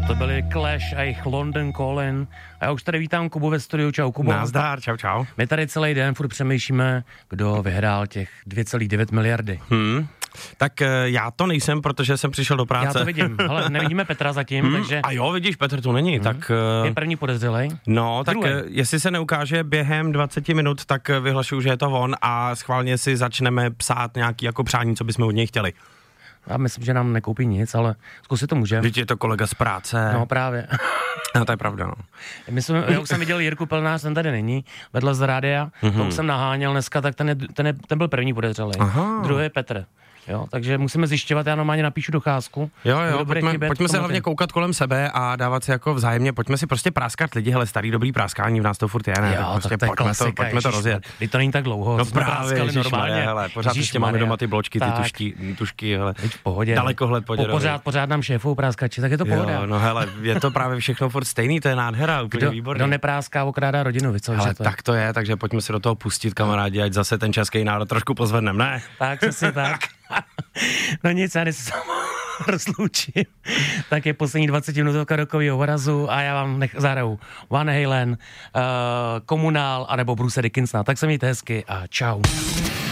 To byly Clash a jejich London Calling. A já už tady vítám Kubu ve studiu. Čau, Kubo. Nazdar, čau. My tady celý den furt přemýšlíme, kdo vyhrál těch 2,9 miliardy. Tak já to nejsem, protože jsem přišel do práce. Já to vidím, ale nevidíme Petra zatím, takže... A jo, vidíš, Petr tu není, tak... Je první podezřelej. No, tak jestli se neukáže během 20 minut, tak vyhlašuju, že je to on a schválně si začneme psát nějaký jako přání, co bychom od něj chtěli. Já myslím, že nám nekoupí nic, ale zkusit to můžeme. Vždyť je to kolega z práce. No právě. No, to je pravda, no. Já už jsem viděl Jirku Pelnář, ten tady není, vedle z rádia, to už jsem naháněl dneska, tak ten byl první podezřelej. Druhý je Petr. Jo, takže musíme zjišťovat, já normálně napíšu docházku. Jo, pojďme se hlavně koukat kolem sebe a dávat si jako vzájemně, pojďme si prostě práskat lidi, hele, starý dobrý práskání, v nás to furt je, ne? Jo, prostě tak to je klasika, pojďme to rozjet. To není tak dlouho, no právě, normálně. Hele, pořád ještě máme doma ty bločky, ty tušky, hele. Teď v pohodě. Dalekohled pořád nám šéfou práskači, tak je to pohoda. Jo, no hele, je to právě všechno furt stejný, to je nádhera, úplně výborný. Kdo nepráská, okrádá rodinu, víc, ale tak to je, takže pojďme si do toho pustit, kamarádi, ať zase ten český národ trošku pozvednem, ne? Tak, přesně tak. No nic, já se rozloučím. Tak je poslední 20 minutovka rokovýho horazu a já vám zahraju Van Halen, Komunál anebo Bruce Dickinsona. Tak se mějte hezky a čau.